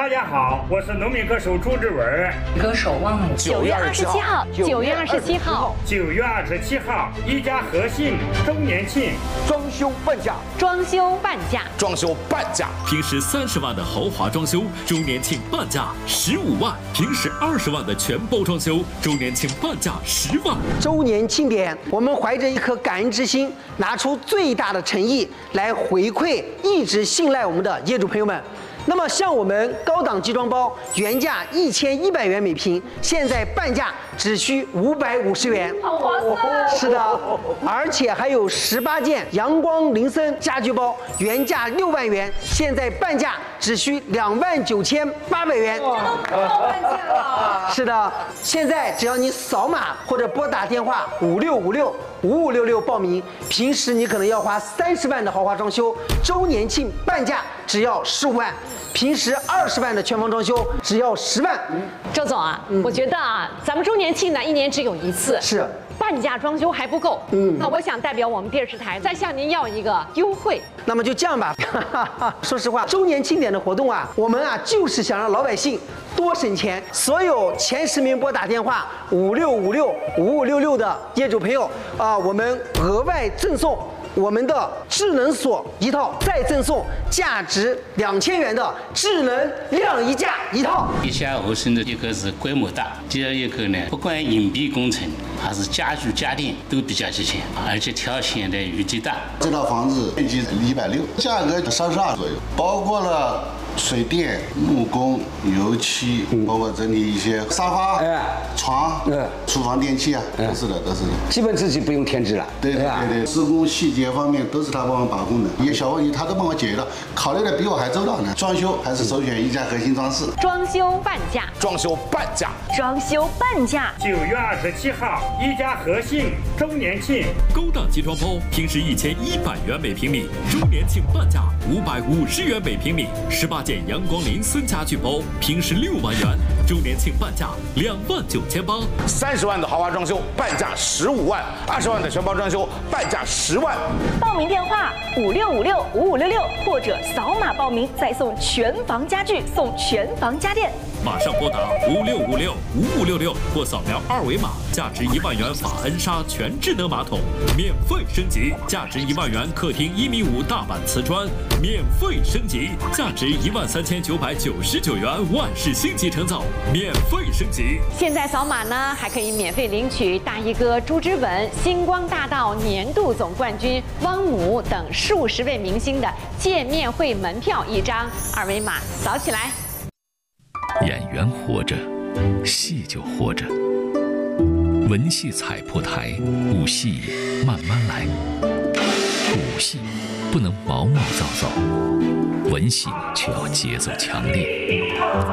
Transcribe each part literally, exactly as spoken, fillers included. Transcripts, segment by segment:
大家好，我是农民歌手朱志文。 歌手汪某。 九月二十七号，九月二十七号， 九月二十七号，一家和信周年庆， 装修半价， 装修半价， 装修半价。 平时三十万的豪华装修，周年庆半价十五万；平时二十万的全包装修，周年庆半价十万。 周年庆典，我们怀着一颗感恩之心，拿出最大的诚意来回馈一直信赖我们的业主朋友们。那么，像我们高档集装包，原价一千一百元每平，现在半价只需五百五十元， 好划算！ 是的，而且还有十八件阳光林森家居包，原价六万元，现在半价只需两万九千八百元。 哇，这都半价了！ 是的，现在只要你扫码或者拨打电话五六五六五五六六报名，平时你可能要花三十万的豪华装修，周年庆半价只要十五万。平时二十万的全房装修只要十万。 周总啊，嗯、我觉得啊，咱们周年庆呢一年只有一次， 是半价装修还不够。嗯，那我想代表我们电视台再向您要一个优惠。 那么就这样吧，说实话，周年庆典的活动啊，我们啊就是想让老百姓多省钱。所有前十名拨打电话五六五六五五六六的业主朋友啊，我们额外赠送我们的智能锁一套，再赠送价值两千元的智能晾衣架一套。 一家和声的一个是规模大，第二一个呢，不管隐蔽工程还是家具家电都比较齐全，而且条件的余地大。 这套房子面积一百六，价格三十二左右，包括了水电、木工、油漆，嗯、包括整理一些沙发、哎、床、哎、厨房电器啊，哎、都是的，都是的。 基本自己不用添置了。 对对对对，施工细节方面都是他帮我把控的，一些小问题他都帮我解决了，考虑的比我还周到呢。装修还是首选一家核心装饰。 装修半价， 装修半价， 装修半价。 九月二十七号，一家和信周年庆， 高档集装包平时一千一百元每平米，周年庆半价五百五十元每平米，十八。件阳光林森家具包，平时六万元，周年庆半价两万九千八。 三十万的豪华装修半价十五万，二十万的全包装修半价十万。 报名电话五六五六五五六六，或者扫码报名，再送全房家具，送全房家电。 马上拨打五六五六五五六六，或扫描二维码，价值一万元法恩莎全智能马桶免费升级，价值一万元客厅一米五大板瓷砖免费升级，价值一万三千九百九十九元万氏星级成造免费升级。 现在扫码呢，还可以免费领取大衣哥朱之文、星光大道年度总冠军汪姆等数十位明星的见面会门票一张，二维码扫起来。 演员活着，戏就活着。文戏踩破台，武戏慢慢来。武戏不能毛毛躁躁，文戏却要节奏强烈。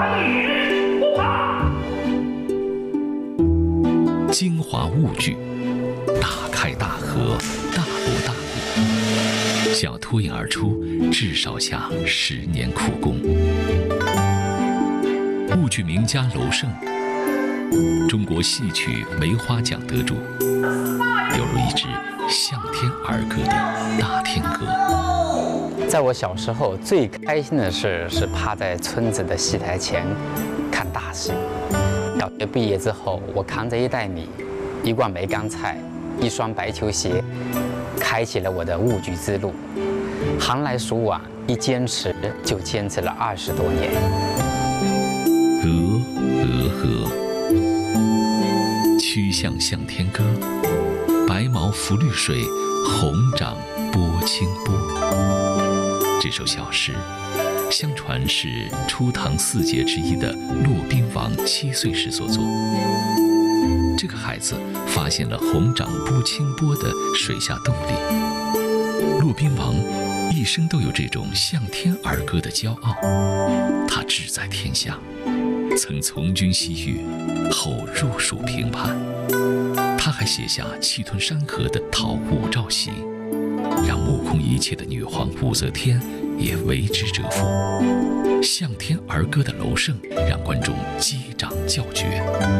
精华物剧，大开大合，大博大利，想要脱颖而出，至少下十年苦功。沪剧名家娄胜，中国戏曲梅花奖得主，犹如一只向天而歌的大天鹅。 在我小时候，最开心的事是趴在村子的戏台前看大戏。小学毕业之后，我扛着一袋米、一罐梅干菜、一双白球鞋，开启了我的沪剧之路。寒来暑往，一坚持就坚持了二十多年。 鹅鹅鹅，曲项向天歌，白毛浮绿水，红掌拨清波。这首小诗，相传是初唐四杰之一的骆宾王七岁时所作。这个孩子发现了红掌拨清波的水下动力。骆宾王一生都有这种向天而歌的骄傲，他志在天下。曾从军西域，后入蜀平叛。他还写下气吞山河的《讨武曌檄》，让目空一切的女皇武则天也为之折服。向天而歌的娄胜，让观众击掌叫绝。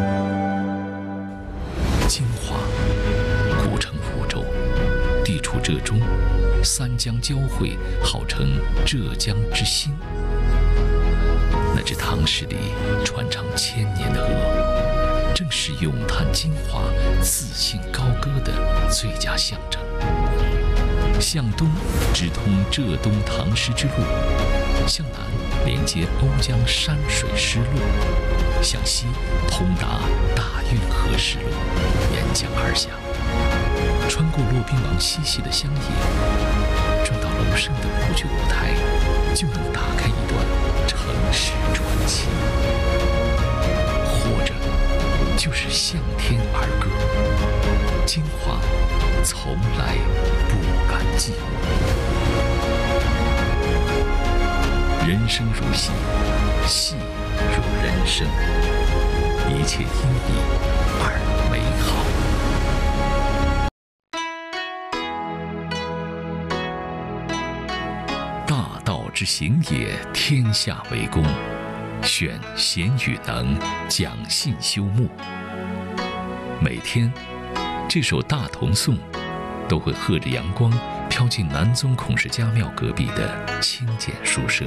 金华，古称梧州，地处浙中，三江交汇，号称浙江之心。那只塘市里传唱千年的鹅，正是咏叹京华、自信高歌的最佳象征。向东直通浙东塘师之路，向南连接瓯江山水湿路，向西通达大运河湿路，沿江而下，穿过骆宾王嬉戏的乡野，转到楼上的木剧舞台，就能打开一段城市传奇，或者就是向天而歌。京华从来不敢寂寞。人生如戏，戏如人生，一切因你而美好。大道之行也，天下为公。选贤与能，讲信修睦。每天，这首《大同颂》都会和着阳光飘进南宗孔氏家庙隔壁的清简书社。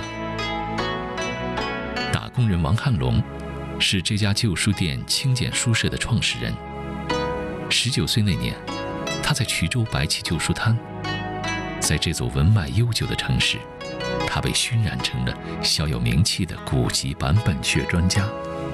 打工人王汉龙是这家旧书店清简书社的创始人。十九岁那年，他在衢州摆起旧书摊。在这座文脉悠久的城市，他被熏染成了小有名气的古籍版本学专家。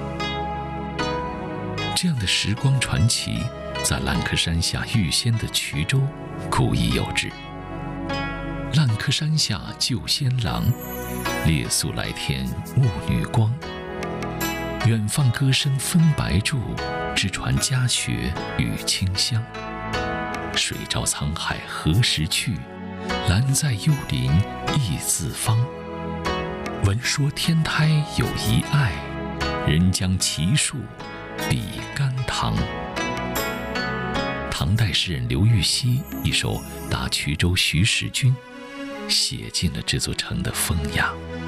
这样的时光传奇，在烂柯山下预先的衢州古已有之。烂柯山下救仙郎，列宿来天雾女光。远放歌声分白柱，直传家学与清香。水照沧海何时去？兰在幽林意自芳。闻说天台有一爱，人将奇树比甘棠。唐代诗人刘禹锡一首《答衢州徐使君》，写尽了这座城的风雅。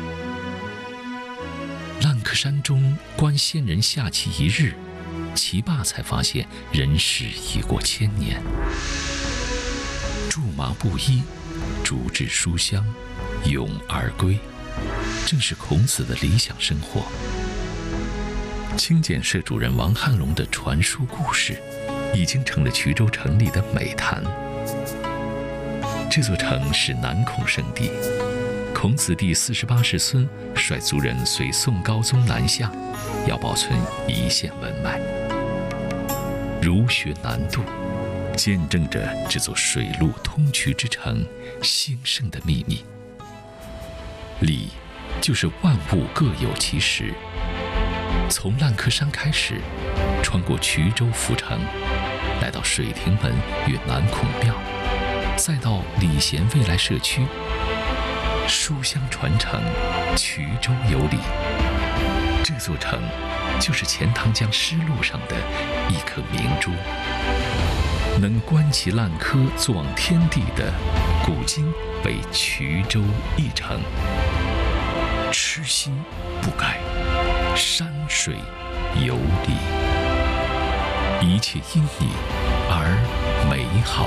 烂柯山中观仙人下棋一日，棋罢才发现人世已过千年。苎麻布衣，竹制书香，咏而归，正是孔子的理想生活。清简社主人王汉龙的传书故事，已经成了衢州城里的美谈。这座城是南孔圣地，孔子第四十八世孙率族人随宋高宗南下，要保存一线文脉。儒学南渡，见证着这座水陆通衢之城兴盛的秘密。礼就是万物各有其时。从烂柯山开始，穿过衢州府城，来到水亭门与南孔庙，再到礼贤未来社区。书香传承，衢州有礼。这座城就是钱塘江丝路上的一颗明珠。能观其烂柯坐望天地的，古今为衢州一城。痴心不改，山水有礼，一切因你而美好。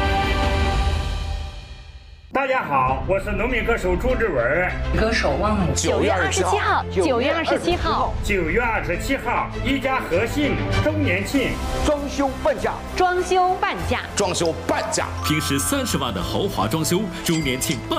大家好，我是农民歌手朱志文， 歌手汪姆。 九月二十七号，九月二十七号， 九月二十七号，一家和信周年庆， 装修半价， 装修半价， 装修半价， 平时三十万的豪华装修，周年庆半